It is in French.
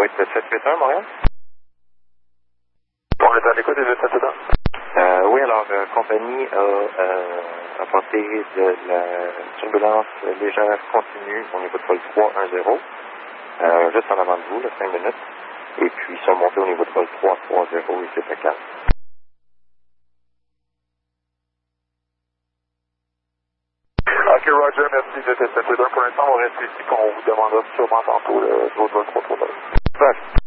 Oui, c'est 781, Montréal? On est à l'écoute des 781. Oui, alors, compagnie a apporté de la turbulence légère continue au niveau de vol 310, juste en avant de vous, là, 5 minutes. Et puis, ils sont montés au niveau de vol 330 et c'est calme. Ok, Roger, merci de tester. Pour l'instant, on reste ici, qu'on vous demandera sûrement tantôt le vol 330.